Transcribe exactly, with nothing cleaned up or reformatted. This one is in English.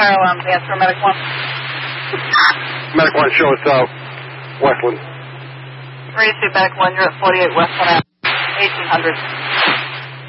fire alarms. Answer Medic one. Medic one, show us uh, Westland. three two Medic one, you're at forty-eight Westland Avenue, eighteen hundred.